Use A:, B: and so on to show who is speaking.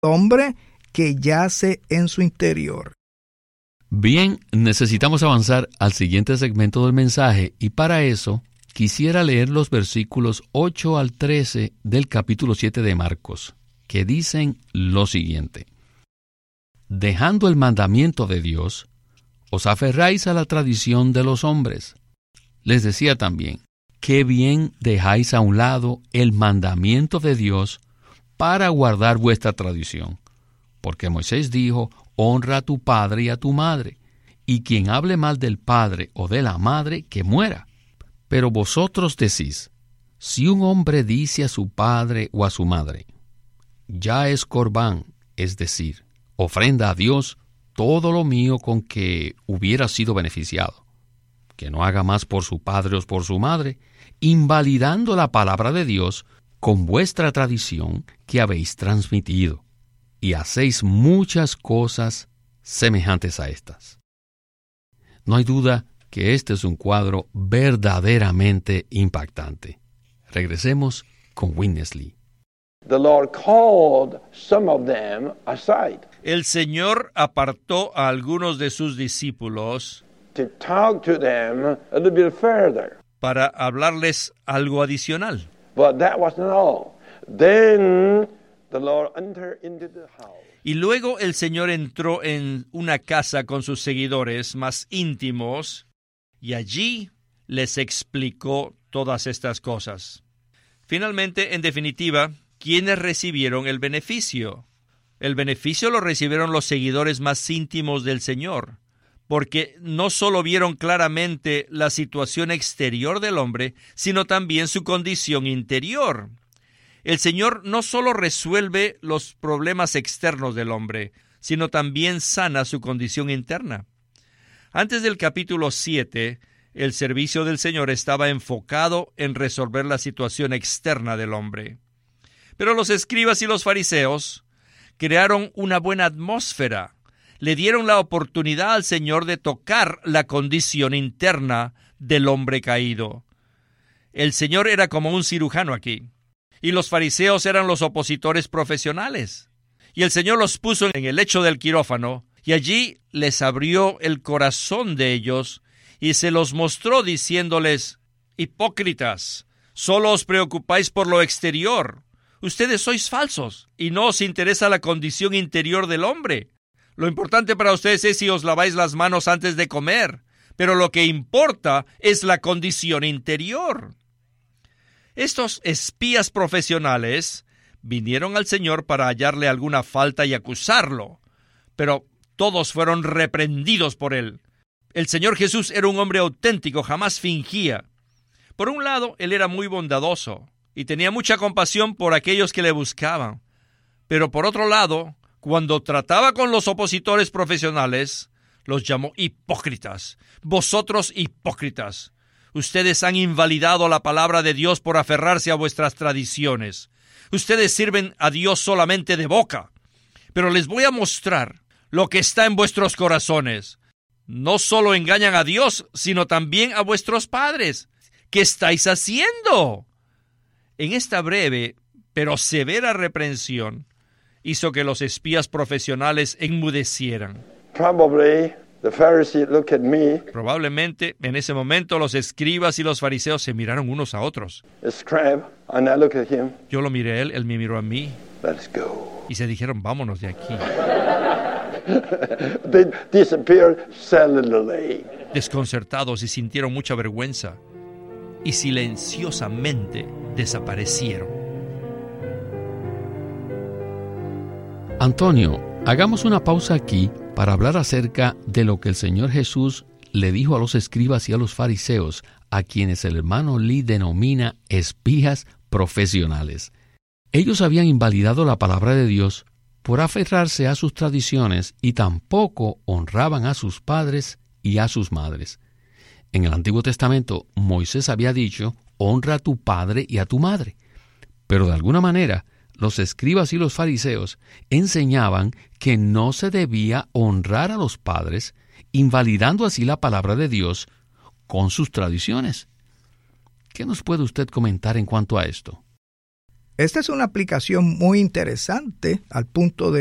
A: hombre que yace en su interior.
B: Bien, necesitamos avanzar al siguiente segmento del mensaje y para eso quisiera leer los versículos 8 al 13 del capítulo 7 de Marcos, que dicen lo siguiente: Dejando el mandamiento de Dios, os aferráis a la tradición de los hombres. Les decía también, qué bien dejáis a un lado el mandamiento de Dios para guardar vuestra tradición. Porque Moisés dijo, honra a tu padre y a tu madre, y quien hable mal del padre o de la madre, que muera. Pero vosotros decís, si un hombre dice a su padre o a su madre, ya es corbán, es decir, ofrenda a Dios todo lo mío con que hubiera sido beneficiado, que no haga más por su padre o por su madre, invalidando la palabra de Dios con vuestra tradición que habéis transmitido, y hacéis muchas cosas semejantes a estas. No hay duda que este es un cuadro verdaderamente impactante. Regresemos con Witness Lee.
C: The Lord called some of them aside
D: El Señor apartó a algunos de sus discípulos
C: to talk to them a little bit further.
D: para hablarles algo adicional.
C: But that wasn't all. Then the Lord entered into the house.
D: Y luego el Señor entró en una casa con sus seguidores más íntimos y allí les explicó todas estas cosas. Finalmente, en definitiva, ¿quiénes recibieron el beneficio? El beneficio lo recibieron los seguidores más íntimos del Señor, porque no solo vieron claramente la situación exterior del hombre, sino también su condición interior. El Señor no solo resuelve los problemas externos del hombre, sino también sana su condición interna. Antes del capítulo 7, el servicio del Señor estaba enfocado en resolver la situación externa del hombre. Pero los escribas y los fariseos crearon una buena atmósfera, le dieron la oportunidad al Señor de tocar la condición interna del hombre caído. El Señor era como un cirujano aquí, y los fariseos eran los opositores profesionales. Y el Señor los puso en el lecho del quirófano, y allí les abrió el corazón de ellos, y se los mostró diciéndoles, hipócritas, solo os preocupáis por lo exterior. Ustedes sois falsos, y no os interesa la condición interior del hombre. Lo importante para ustedes es si os laváis las manos antes de comer, pero lo que importa es la condición interior. Estos espías profesionales vinieron al Señor para hallarle alguna falta y acusarlo, pero todos fueron reprendidos por él. El Señor Jesús era un hombre auténtico, jamás fingía. Por un lado, él era muy bondadoso y tenía mucha compasión por aquellos que le buscaban. Pero por otro lado, cuando trataba con los opositores profesionales, los llamó hipócritas. Vosotros hipócritas. Ustedes han invalidado la palabra de Dios por aferrarse a vuestras tradiciones. Ustedes sirven a Dios solamente de boca. Pero les voy a mostrar lo que está en vuestros corazones. No solo engañan a Dios, sino también a vuestros padres. ¿Qué estáis haciendo? En esta breve pero severa reprensión hizo que los espías profesionales enmudecieran.
C: Probably the Pharisee looked at me.
D: Probablemente en ese momento los escribas y los fariseos se miraron unos a otros.
C: The scribe, and I looked at him.
D: Yo lo miré a él, él me miró a mí.
C: Let's go.
D: Y se dijeron, vámonos de aquí.
C: They disappeared silently.
D: Desconcertados y sintieron mucha vergüenza. Y silenciosamente desaparecieron.
B: Antonio, hagamos una pausa aquí para hablar acerca de lo que el Señor Jesús le dijo a los escribas y a los fariseos, a quienes el hermano Lee denomina espías profesionales. Ellos habían invalidado la palabra de Dios por aferrarse a sus tradiciones y tampoco honraban a sus padres y a sus madres. En el Antiguo Testamento, Moisés había dicho, honra a tu padre y a tu madre. Pero de alguna manera, los escribas y los fariseos enseñaban que no se debía honrar a los padres, invalidando así la palabra de Dios con sus tradiciones. ¿Qué nos puede usted comentar en cuanto a esto?
A: Esta es una aplicación muy interesante al punto de